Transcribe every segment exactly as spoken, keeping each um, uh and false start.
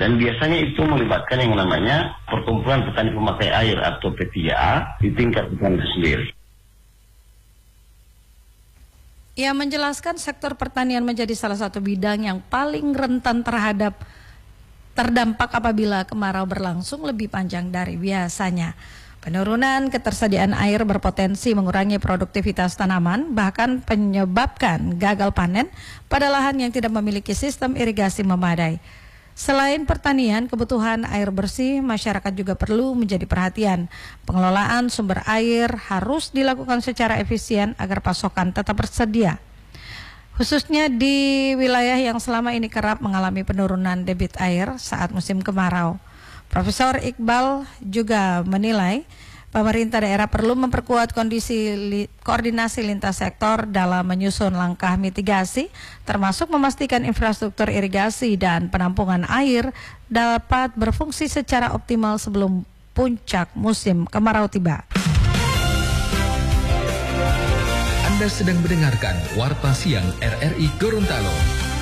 Dan biasanya itu melibatkan yang namanya Perkumpulan Petani Pemakai Air atau P tiga A di tingkat petani itu sendiri. Ia menjelaskan sektor pertanian menjadi salah satu bidang yang paling rentan terhadap terdampak apabila kemarau berlangsung lebih panjang dari biasanya. Penurunan ketersediaan air berpotensi mengurangi produktivitas tanaman, bahkan menyebabkan gagal panen pada lahan yang tidak memiliki sistem irigasi memadai. Selain pertanian, kebutuhan air bersih, masyarakat juga perlu menjadi perhatian. Pengelolaan sumber air harus dilakukan secara efisien agar pasokan tetap tersedia, khususnya di wilayah yang selama ini kerap mengalami penurunan debit air saat musim kemarau. Profesor Iqbal juga menilai pemerintah daerah perlu memperkuat kondisi li, koordinasi lintas sektor dalam menyusun langkah mitigasi, termasuk memastikan infrastruktur irigasi dan penampungan air dapat berfungsi secara optimal sebelum puncak musim kemarau tiba. Anda sedang mendengarkan Warta Siang R R I Gorontalo.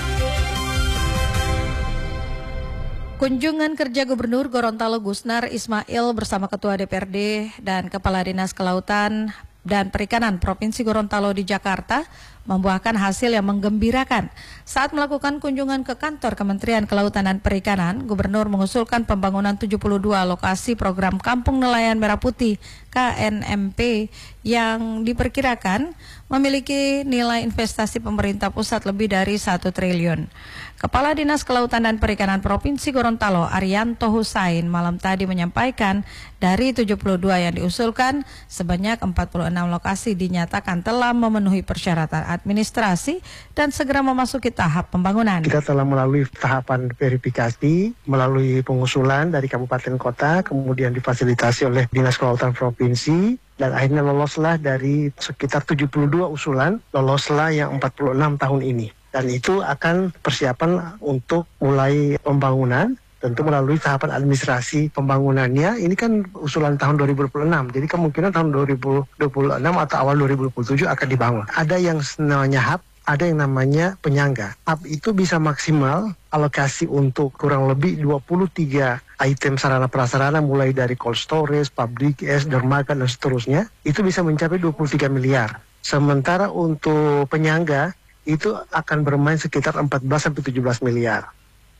Kunjungan kerja Gubernur Gorontalo Gusnar Ismail bersama Ketua D P R D dan Kepala Dinas Kelautan dan Perikanan Provinsi Gorontalo di Jakarta membuahkan hasil yang menggembirakan. Saat melakukan kunjungan ke kantor Kementerian Kelautan dan Perikanan, Gubernur mengusulkan pembangunan tujuh puluh dua lokasi program Kampung Nelayan Merah Putih K N M P yang diperkirakan memiliki nilai investasi pemerintah pusat lebih dari satu triliun. Kepala Dinas Kelautan dan Perikanan Provinsi Gorontalo Arianto Husain malam tadi menyampaikan dari tujuh puluh dua yang diusulkan, sebanyak empat puluh enam lokasi dinyatakan telah memenuhi persyaratan administrasi dan segera memasuki tahap pembangunan. Kita telah melalui tahapan verifikasi, melalui pengusulan dari kabupaten kota, kemudian difasilitasi oleh Dinas Kelautan Provinsi, dan akhirnya loloslah dari sekitar tujuh puluh dua usulan, loloslah yang empat puluh enam tahun ini. Dan itu akan persiapan untuk mulai pembangunan, tentu melalui tahapan administrasi pembangunannya. Ini kan usulan tahun dua ribu dua puluh enam, jadi kemungkinan tahun dua ribu dua puluh enam atau awal dua ribu dua puluh tujuh akan dibangun. Ada yang namanya hub, ada yang namanya penyangga. Hub itu bisa maksimal alokasi untuk kurang lebih dua puluh tiga item sarana prasarana, mulai dari cold storage, public es, dermaga, dan seterusnya. Itu bisa mencapai dua puluh tiga miliar. Sementara untuk penyangga, itu akan bermain sekitar empat belas sampai tujuh belas miliar.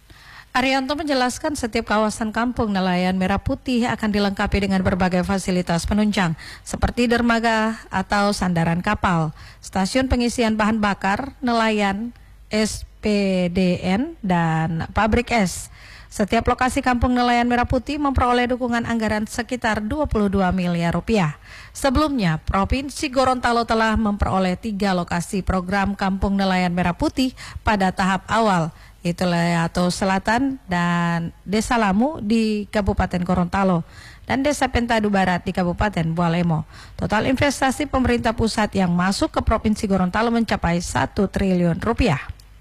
Arianto menjelaskan setiap kawasan kampung nelayan Merah Putih akan dilengkapi dengan berbagai fasilitas penunjang seperti dermaga atau sandaran kapal, stasiun pengisian bahan bakar, nelayan, S P D N, dan pabrik es. Setiap lokasi kampung nelayan Merah Putih memperoleh dukungan anggaran sekitar dua puluh dua miliar rupiah. Sebelumnya, Provinsi Gorontalo telah memperoleh tiga lokasi program kampung nelayan Merah Putih pada tahap awal, yaitu Leato Selatan dan Desa Lamu di Kabupaten Gorontalo dan Desa Pentadu Barat di Kabupaten Bualemo. Total investasi pemerintah pusat yang masuk ke Provinsi Gorontalo mencapai satu triliun rupiah.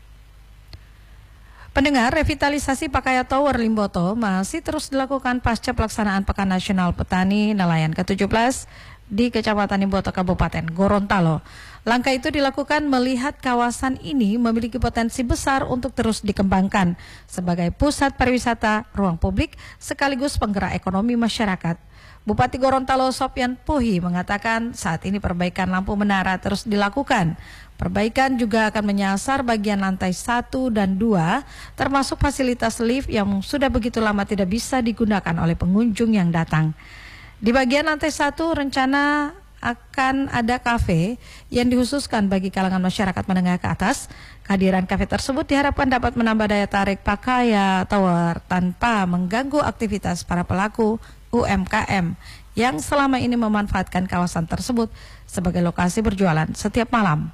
Pendengar, revitalisasi Pakaya Tower Limboto masih terus dilakukan pasca pelaksanaan Pekan Nasional Petani Nelayan ke tujuh belas di Kecamatan Limboto, Kabupaten Gorontalo. Langkah itu dilakukan melihat kawasan ini memiliki potensi besar untuk terus dikembangkan sebagai pusat pariwisata, ruang publik, sekaligus penggerak ekonomi masyarakat. Bupati Gorontalo Sopyan Puhi mengatakan saat ini perbaikan lampu menara terus dilakukan. Perbaikan juga akan menyasar bagian lantai satu dan dua, termasuk fasilitas lift yang sudah begitu lama tidak bisa digunakan oleh pengunjung yang datang. Di bagian lantai satu rencana akan ada kafe yang dikhususkan bagi kalangan masyarakat menengah ke atas. Kehadiran kafe tersebut diharapkan dapat menambah daya tarik Pakaya Tower tanpa mengganggu aktivitas para pelaku U M K M yang selama ini memanfaatkan kawasan tersebut sebagai lokasi berjualan setiap malam.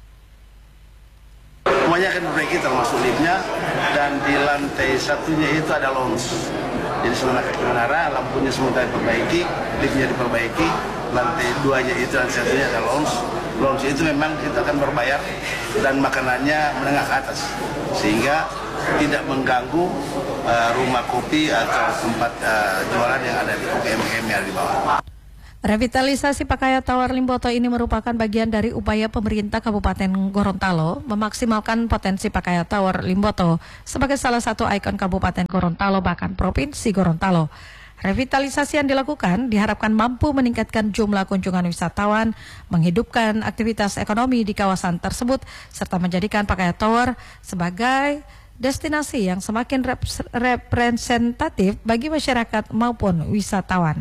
Semuanya akan diperbaiki termasuk liftnya, dan di lantai satunya itu ada lounge. Jadi semua kaki menara, lampunya semua diperbaiki, liftnya diperbaiki, lantai duanya itu dan satunya ada lounge. Lounge itu memang kita akan berbayar dan makanannya menengah ke atas, sehingga tidak mengganggu uh, rumah kopi atau tempat uh, jualan yang ada di U M K M yang di bawah. Revitalisasi Pakaya Tower Limboto ini merupakan bagian dari upaya pemerintah Kabupaten Gorontalo memaksimalkan potensi Pakaya Tower Limboto sebagai salah satu ikon Kabupaten Gorontalo bahkan Provinsi Gorontalo. Revitalisasi yang dilakukan diharapkan mampu meningkatkan jumlah kunjungan wisatawan, menghidupkan aktivitas ekonomi di kawasan tersebut, serta menjadikan Pakaya Tower sebagai destinasi yang semakin rep representatif bagi masyarakat maupun wisatawan.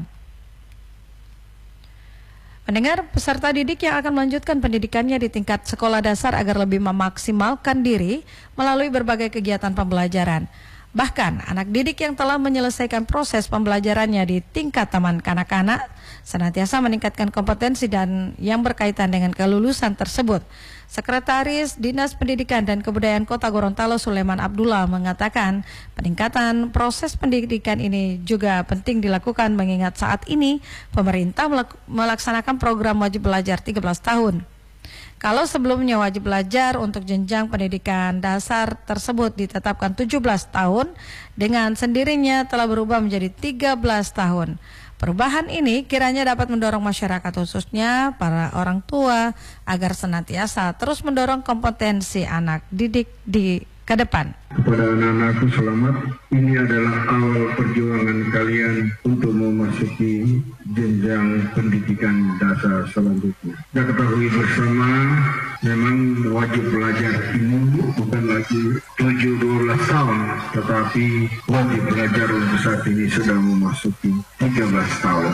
Pendengar, peserta didik yang akan melanjutkan pendidikannya di tingkat sekolah dasar agar lebih memaksimalkan diri melalui berbagai kegiatan pembelajaran. Bahkan, anak didik yang telah menyelesaikan proses pembelajarannya di tingkat taman kanak-kanak senantiasa meningkatkan kompetensi dan yang berkaitan dengan kelulusan tersebut. Sekretaris Dinas Pendidikan dan Kebudayaan Kota Gorontalo Sulaiman Abdullah mengatakan peningkatan proses pendidikan ini juga penting dilakukan mengingat saat ini pemerintah melaksanakan program wajib belajar tiga belas tahun. Kalau sebelumnya wajib belajar untuk jenjang pendidikan dasar tersebut ditetapkan tujuh belas tahun, dengan sendirinya telah berubah menjadi tiga belas tahun. Perubahan ini kiranya dapat mendorong masyarakat khususnya para orang tua agar senantiasa terus mendorong kompetensi anak didik di ke depan. Kepada anak-anakku selamat, ini adalah awal perjuangan kalian untuk memasuki jenjang pendidikan dasar selanjutnya. Kita ketahui bersama, memang wajib belajar ini bukan lagi tujuh belas tahun, tetapi wajib belajar untuk saat ini sudah memasuki tiga belas tahun.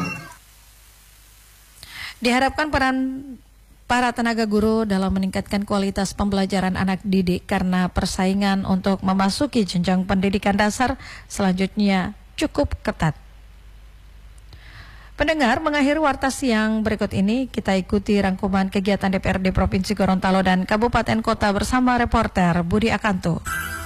Diharapkan peran para tenaga guru dalam meningkatkan kualitas pembelajaran anak didik karena persaingan untuk memasuki jenjang pendidikan dasar selanjutnya cukup ketat. Pendengar, mengakhiri warta siang berikut ini kita ikuti rangkuman kegiatan D P R D Provinsi Gorontalo dan Kabupaten Kota bersama reporter Budi Akanto.